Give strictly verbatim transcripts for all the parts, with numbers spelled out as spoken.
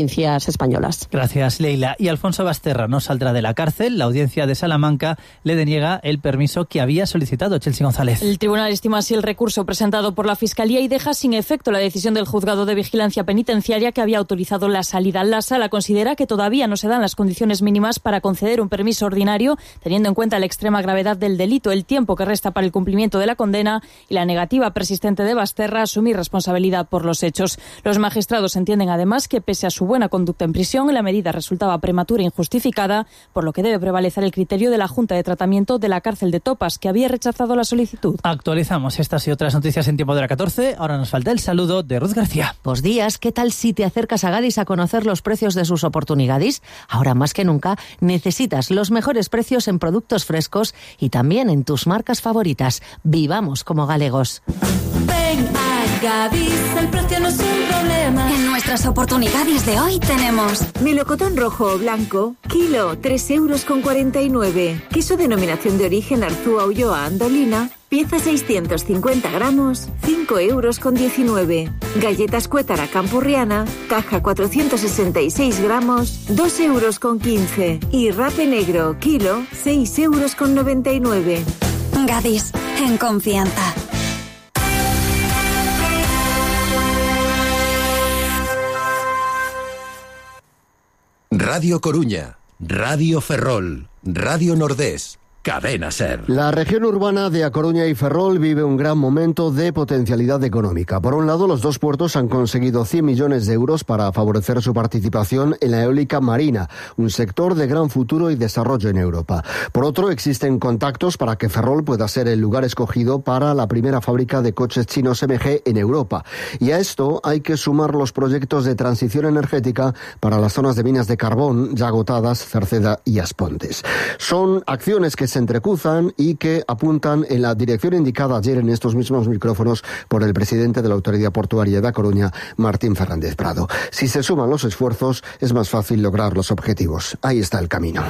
provincias españolas. Gracias, Leila. Y Alfonso Basterra no saldrá de la cárcel. La audiencia de Salamanca le deniega el permiso que había solicitado. Chelsea González. El tribunal estima así el recurso presentado por la Fiscalía y deja sin efecto la decisión del Juzgado de Vigilancia Penitenciaria que había autorizado la salida. La Sala considera que todavía no se dan las condiciones mínimas para conceder un permiso ordinario, teniendo en cuenta la extrema gravedad del delito, el tiempo que resta para el cumplimiento de la condena y la negativa persistente de Basterra a asumir responsabilidad por los hechos. Los magistrados entienden además que, pese a su buena conducta en prisión, la medida resultaba prematura e injustificada, por lo que debe prevalecer el criterio de la Junta de Tratamiento de la cárcel de Topas, que había rechazado la solicitud. Actualizamos estas y otras noticias en tiempo de la catorce. Ahora nos falta el saludo de Ruth García. Pues días, ¿qué tal si te acercas a Gadis a conocer los precios de sus oportunidades? Ahora más que nunca necesitas los mejores precios en productos frescos y también en tus marcas favoritas. Vivamos como galegos. Ven a Gadis, el precio no es un problema. En nuestras oportunidades de hoy tenemos melocotón rojo o blanco, kilo, tres euros con cuarenta y nueve. Queso denominación de origen Arzúa Ulloa Andolina, pieza seiscientos cincuenta gramos, cinco euros con diecinueve. Galletas Cuétara Campurriana, caja cuatrocientos sesenta y seis gramos, dos euros con quince. Y rape negro, kilo, seis euros con noventa y nueve. Gadis, en confianza. Radio Coruña, Radio Ferrol, Radio Nordés, Cadena Ser. La región urbana de A Coruña y Ferrol vive un gran momento de potencialidad económica. Por un lado, los dos puertos han conseguido cien millones de euros para favorecer su participación en la eólica marina, un sector de gran futuro y desarrollo en Europa. Por otro, existen contactos para que Ferrol pueda ser el lugar escogido para la primera fábrica de coches chinos M G en Europa. Y a esto hay que sumar los proyectos de transición energética para las zonas de minas de carbón ya agotadas, Cerceda y Aspontes. Son acciones que se entrecruzan y que apuntan en la dirección indicada ayer en estos mismos micrófonos por el presidente de la Autoridad Portuaria de A Coruña, Martín Fernández Prado. Si se suman los esfuerzos, es más fácil lograr los objetivos. Ahí está el camino.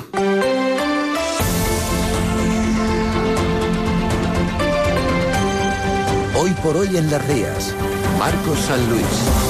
Hoy por hoy en Las Rías, Marcos San Luis.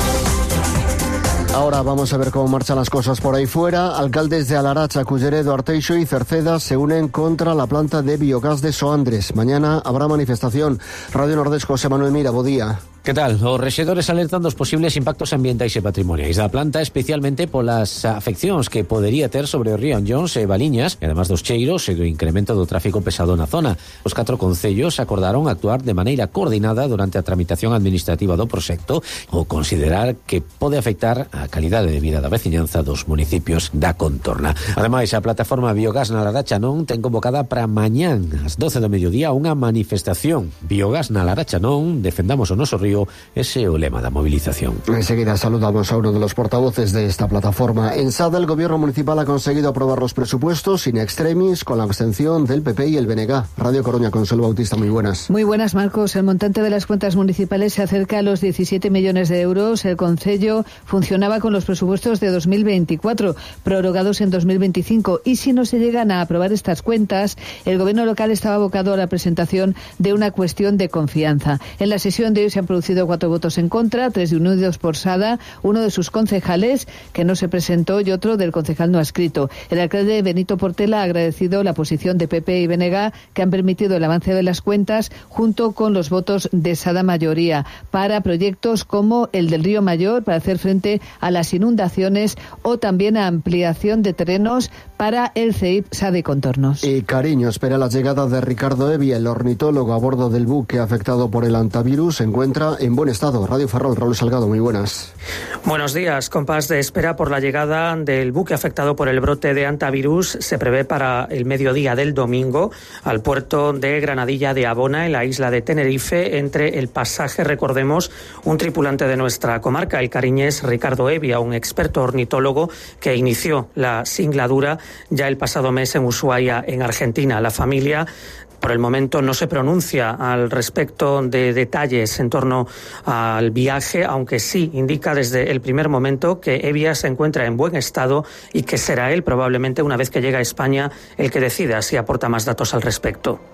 Ahora vamos a ver cómo marchan las cosas por ahí fuera. Alcaldes de Alaracha, Culleredo, Arteixo y Cerceda se unen contra la planta de biogás de Soandres. Mañana habrá manifestación. Radio Nordés, José Manuel Mira, bo día. Que tal? Os rexedores alertan dos posibles impactos ambientais e patrimoniais da planta, especialmente polas afeccións que podería ter sobre o río Anllóns e Valiñas, e además dos cheiros e do incremento do tráfico pesado na zona. Os catro concellos acordaron actuar de maneira coordinada durante a tramitación administrativa do proxecto ou considerar que pode afectar a calidade de vida da veciñanza dos municipios da contorna. Ademais, a plataforma Biogás na Laracha non ten convocada para mañán ás doce do mediodía unha manifestación. Biogás na Laracha non, defendamos o noso río. Ese é o lema da movilización. Enseguida saludamos a uno de los portavoces de esta plataforma. En Sada, el gobierno municipal ha conseguido aprobar los presupuestos in extremis con la abstención del P P y el B N G. Radio Coruña, Consuelo Bautista, muy buenas. Muy buenas, Marcos. El montante de las cuentas municipales se acerca a los diecisiete millones de euros. El concello funcionaba con los presupuestos de dos mil veinticuatro, prorrogados en dos mil veinticinco. Y si no se llegan a aprobar estas cuentas, el gobierno local estaba abocado a la presentación de una cuestión de confianza. En la sesión de hoy se han producido cuatro votos en contra, tres de Unidos por Sada, uno de sus concejales que no se presentó y otro del concejal no adscrito. El alcalde Benito Portela ha agradecido la posición de P P y B N G que han permitido el avance de las cuentas junto con los votos de Sada mayoría para proyectos como el del Río Mayor para hacer frente a las inundaciones o también a ampliación de terrenos para el C E I P Sada y Contornos. Y Cariño espera la llegada de Ricardo Evia, el ornitólogo a bordo del buque afectado por el hantavirus. Se encuentra en buen estado. Radio Ferrol, Raúl Salgado, muy buenas. Buenos días. Compás de espera por la llegada del buque afectado por el brote de hantavirus se prevé para el mediodía del domingo al puerto de Granadilla de Abona, en la isla de Tenerife. Entre el pasaje, recordemos, un tripulante de nuestra comarca, el cariñés Ricardo Evia, un experto ornitólogo que inició la singladura ya el pasado mes en Ushuaia, en Argentina. La familia por el momento no se pronuncia al respecto de detalles en torno al viaje, aunque sí indica desde el primer momento que Evia se encuentra en buen estado y que será él probablemente, una vez que llegue a España, el que decida si aporta más datos al respecto.